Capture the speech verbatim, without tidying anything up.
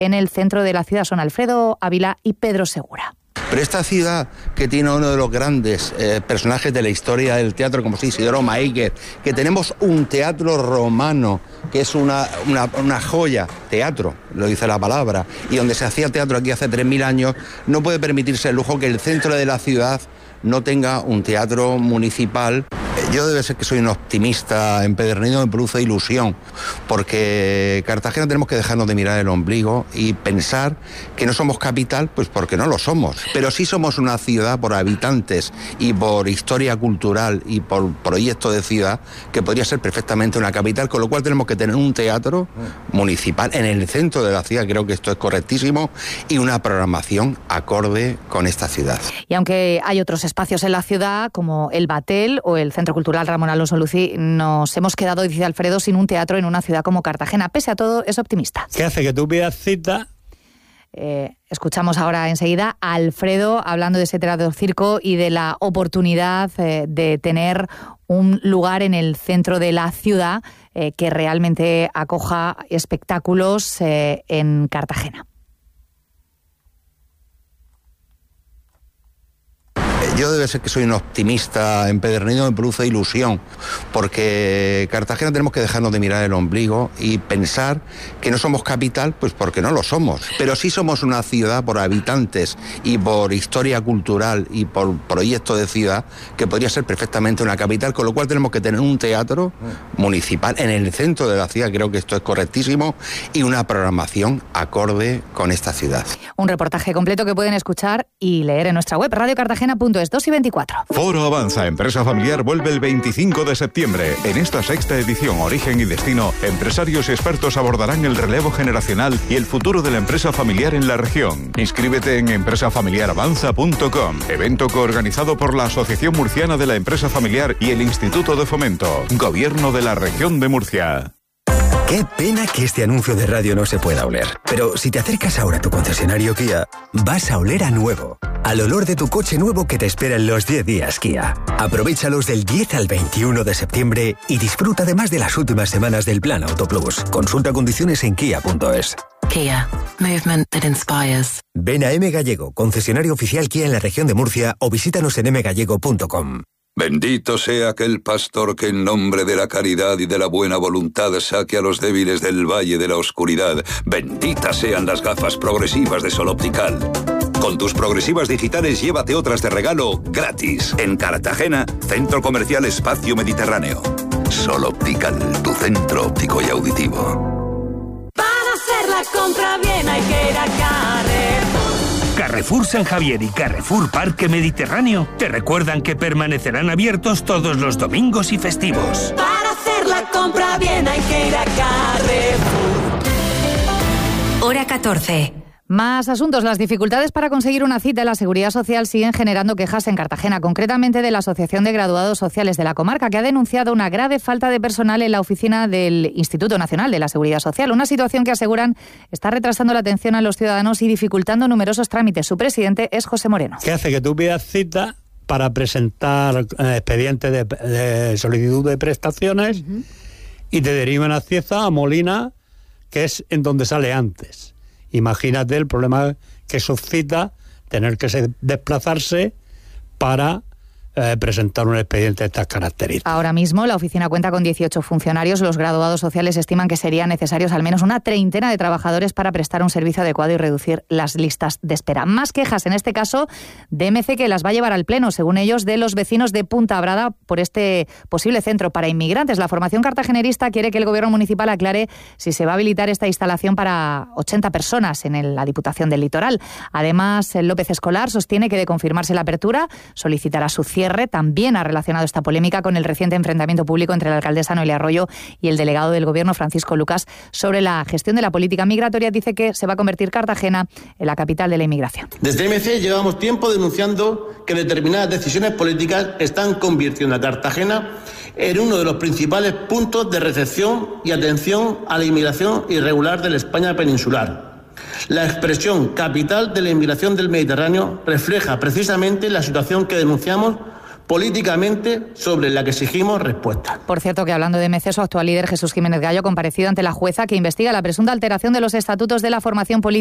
en el centro de la ciudad. Son Alfredo Ávila y Pedro Segura. Pero esta ciudad, que tiene uno de los grandes eh, personajes de la historia del teatro, como es Isidoro Maíguez, que tenemos un teatro romano, que es una, una, una joya, teatro, lo dice la palabra, y donde se hacía teatro aquí hace tres mil años, no puede permitirse el lujo que el centro de la ciudad no tenga un teatro municipal. Yo debe ser que soy un optimista empedernido, me produce ilusión, porque Cartagena tenemos que dejarnos de mirar el ombligo y pensar que no somos capital, pues porque no lo somos, pero sí somos una ciudad por habitantes y por historia cultural y por proyecto de ciudad que podría ser perfectamente una capital, con lo cual tenemos que tener un teatro municipal en el centro de la ciudad, creo que esto es correctísimo, y una programación acorde con esta ciudad. Y aunque hay otros espacios en la ciudad, como el Batel o el Centro Cultural Ramón Alonso Lucí, nos hemos quedado, dice Alfredo, sin un teatro en una ciudad como Cartagena. Pese a todo, es optimista. ¿Qué hace que tú pidas cita? Eh, escuchamos ahora enseguida a Alfredo hablando de ese teatro circo y de la oportunidad eh, de tener un lugar en el centro de la ciudad eh, que realmente acoja espectáculos eh, en Cartagena. Yo debe ser que soy un optimista empedernido, me produce ilusión, porque Cartagena tenemos que dejarnos de mirar el ombligo y pensar que no somos capital, pues porque no lo somos, pero sí somos una ciudad por habitantes y por historia cultural y por proyecto de ciudad que podría ser perfectamente una capital, con lo cual tenemos que tener un teatro municipal en el centro de la ciudad, creo que esto es correctísimo, y una programación acorde con esta ciudad. Un reportaje completo que pueden escuchar y leer en nuestra web, radio cartagena punto es. dos y veinticuatro. Foro Avanza Empresa Familiar vuelve el veinticinco de septiembre. En esta sexta edición, Origen y Destino, empresarios y expertos abordarán el relevo generacional y el futuro de la empresa familiar en la región. Inscríbete en empresa familiar avanza punto com, evento coorganizado por la Asociación Murciana de la Empresa Familiar y el Instituto de Fomento, Gobierno de la Región de Murcia. Qué pena que este anuncio de radio no se pueda oler. Pero si te acercas ahora a tu concesionario Kia, vas a oler a nuevo. Al olor de tu coche nuevo que te espera en los diez días Kia. Aprovéchalos del diez al veintiuno de septiembre y disfruta además de las últimas semanas del Plan Auto Plus. Consulta condiciones en kia punto es. Kia. Movement that inspires. Ven a M Gallego, concesionario oficial Kia en la región de Murcia, o visítanos en m gallego punto com. Bendito sea aquel pastor que en nombre de la caridad y de la buena voluntad saque a los débiles del valle de la oscuridad. Benditas sean las gafas progresivas de Sol Optical. Con tus progresivas digitales llévate otras de regalo gratis. En Cartagena, Centro Comercial Espacio Mediterráneo. Sol Optical, tu centro óptico y auditivo. Para hacer la compra bien hay que ir a Carrefour. Carrefour San Javier y Carrefour Parque Mediterráneo te recuerdan que permanecerán abiertos todos los domingos y festivos. Para hacer la compra bien hay que ir a Carrefour. Hora catorce. Más asuntos. Las dificultades para conseguir una cita en la Seguridad Social siguen generando quejas en Cartagena, concretamente de la Asociación de Graduados Sociales de la comarca, que ha denunciado una grave falta de personal en la oficina del Instituto Nacional de la Seguridad Social, una situación que aseguran está retrasando la atención a los ciudadanos y dificultando numerosos trámites. Su presidente es José Moreno. ¿Qué hace que tú pidas cita para presentar eh, expedientes de, de solicitud de prestaciones uh-huh. y te derivan a Cieza, a Molina, que es en donde sale antes? Imagínate el problema que suscita tener que desplazarse para eh, presentar un expediente de estas características. Ahora mismo la oficina cuenta con dieciocho funcionarios. Los graduados sociales estiman que serían necesarios al menos una treintena de trabajadores para prestar un servicio adecuado y reducir las listas de espera. Más quejas, en este caso, de M C, que las va a llevar al pleno, según ellos, de los vecinos de Punta Brava por este posible centro para inmigrantes. La formación cartagenerista quiere que el gobierno municipal aclare si se va a habilitar esta instalación para ochenta personas en la Diputación del Litoral. Además, López Escolar sostiene que de confirmarse la apertura, solicitará su cierre. También ha relacionado esta polémica con el reciente enfrentamiento público entre la alcaldesa Noelia Arroyo y el delegado del gobierno Francisco Lucas sobre la gestión de la política migratoria. Dice que se va a convertir Cartagena en la capital de la inmigración. Desde M C llevamos tiempo denunciando que determinadas decisiones políticas están convirtiendo a Cartagena en uno de los principales puntos de recepción y atención a la inmigración irregular de la España peninsular. La expresión capital de la inmigración del Mediterráneo refleja precisamente la situación que denunciamos políticamente sobre la que exigimos respuesta. Por cierto, que hablando de M C, su actual líder Jesús Jiménez Gallo, comparecido ante la jueza que investiga la presunta alteración de los estatutos de la formación política